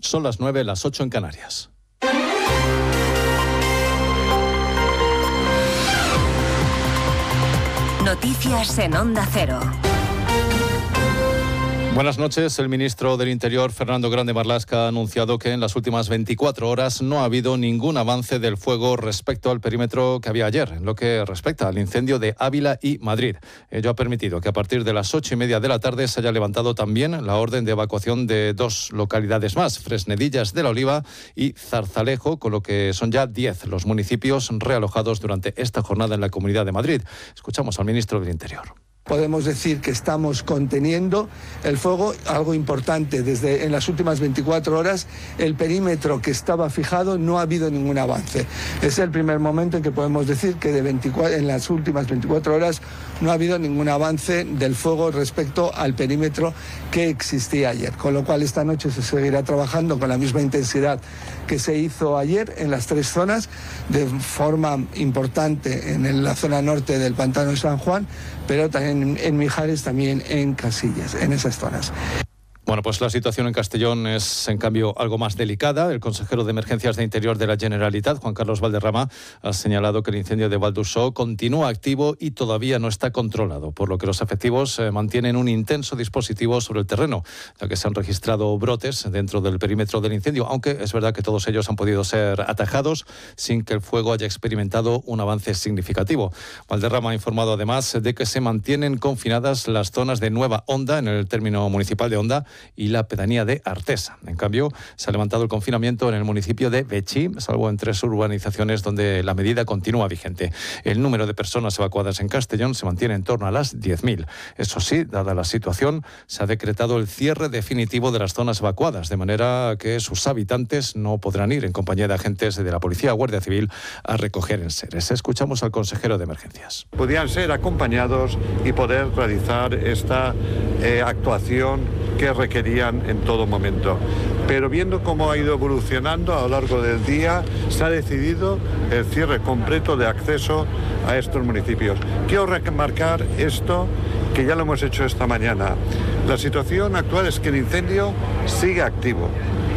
Son las 9, las 8 en Canarias. Noticias en Onda Cero. Buenas noches. El ministro del Interior, Fernando Grande Marlaska, ha anunciado que en las últimas 24 horas no ha habido ningún avance del fuego respecto al perímetro que había ayer, en lo que respecta al incendio de Ávila y Madrid. Ello ha permitido que a partir de las 8:30 de la tarde se haya levantado también la orden de evacuación de 2 localidades más, Fresnedillas de la Oliva y Zarzalejo, con lo que son ya 10 los municipios realojados durante esta jornada en la Comunidad de Madrid. Escuchamos al ministro del Interior. Podemos decir que estamos conteniendo el fuego, algo importante, desde en las últimas 24 horas el perímetro que estaba fijado no ha habido ningún avance. Es el primer momento en que podemos decir que en las últimas 24 horas no ha habido ningún avance del fuego respecto al perímetro que existía ayer, con lo cual esta noche se seguirá trabajando con la misma intensidad que se hizo ayer en las 3 zonas, de forma importante en la zona norte del Pantano de San Juan, pero también en Mijares, también en Casillas, en esas zonas. Bueno, pues la situación en Castellón es, en cambio, algo más delicada. El consejero de Emergencias de Interior de la Generalitat, Juan Carlos Valderrama, ha señalado que el incendio de Valdusó continúa activo y todavía no está controlado, por lo que los efectivos mantienen un intenso dispositivo sobre el terreno, ya que se han registrado brotes dentro del perímetro del incendio, aunque es verdad que todos ellos han podido ser atajados sin que el fuego haya experimentado un avance significativo. Valderrama ha informado además de que se mantienen confinadas las zonas de Nueva Onda, en el término municipal de Onda, y la pedanía de Artesa. En cambio, se ha levantado el confinamiento en el municipio de Betxí, salvo en 3 urbanizaciones donde la medida continúa vigente. El número de personas evacuadas en Castellón se mantiene en torno a las 10.000. Eso sí, dada la situación, se ha decretado el cierre definitivo de las zonas evacuadas, de manera que sus habitantes no podrán ir en compañía de agentes de la Policía o Guardia Civil a recoger enseres. Escuchamos al consejero de Emergencias. Podían ser acompañados y poder realizar esta actuación que requerían en todo momento. Pero viendo cómo ha ido evolucionando a lo largo del día, se ha decidido el cierre completo de acceso a estos municipios. Quiero remarcar esto, que ya lo hemos hecho esta mañana. La situación actual es que el incendio sigue activo.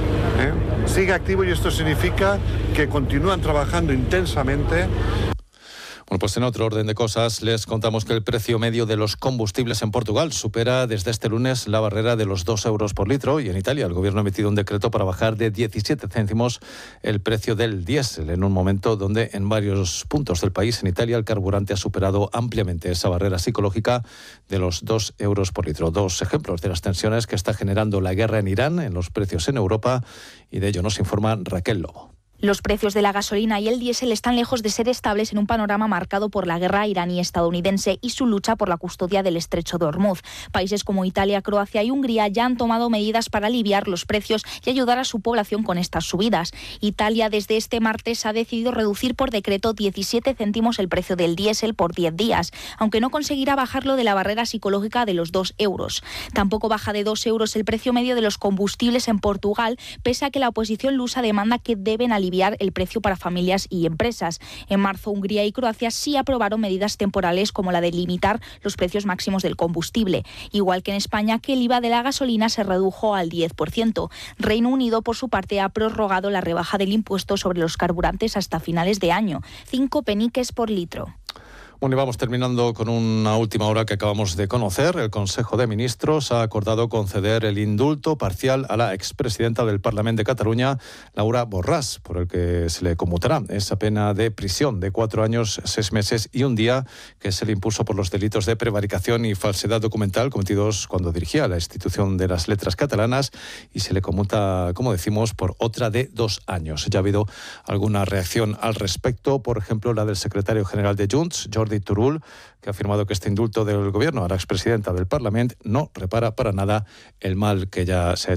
Sigue activo y esto significa que continúan trabajando intensamente. Bueno, pues en otro orden de cosas, les contamos que el precio medio de los combustibles en Portugal supera desde este lunes la barrera de los 2 euros por litro, y en Italia el gobierno ha emitido un decreto para bajar de 17 céntimos el precio del diésel, en un momento donde en varios puntos del país, en Italia, el carburante ha superado ampliamente esa barrera psicológica de los 2 euros por litro. 2 ejemplos de las tensiones que está generando la guerra en Irán en los precios en Europa, y de ello nos informa Raquel Lobo. Los precios de la gasolina y el diésel están lejos de ser estables en un panorama marcado por la guerra iraní-estadounidense y su lucha por la custodia del estrecho de Hormuz. Países como Italia, Croacia y Hungría ya han tomado medidas para aliviar los precios y ayudar a su población con estas subidas. Italia, desde este martes, ha decidido reducir por decreto 17 céntimos el precio del diésel por 10 días, aunque no conseguirá bajarlo de la barrera psicológica de los 2 euros. Tampoco baja de 2 euros el precio medio de los combustibles en Portugal, pese a que la oposición lusa demanda que deben aliviar el precio para familias y empresas. En marzo, Hungría y Croacia sí aprobaron medidas temporales como la de limitar los precios máximos del combustible, igual que en España, que el IVA de la gasolina se redujo al 10%. Reino Unido, por su parte, ha prorrogado la rebaja del impuesto sobre los carburantes hasta finales de año, 5 peniques por litro. Bueno, y vamos terminando con una última hora que acabamos de conocer. El Consejo de Ministros ha acordado conceder el indulto parcial a la expresidenta del Parlamento de Cataluña, Laura Borràs, por el que se le conmutará esa pena de prisión de 4 años, 6 meses y 1 día que se le impuso por los delitos de prevaricación y falsedad documental cometidos cuando dirigía la Institución de las Letras Catalanas, y se le conmuta, como decimos, por otra de 2 años. Ya ha habido alguna reacción al respecto, por ejemplo, la del secretario general de Junts, Jordi Turull, que ha afirmado que este indulto del gobierno a la expresidenta del Parlamento no repara para nada el mal que ya se ha hecho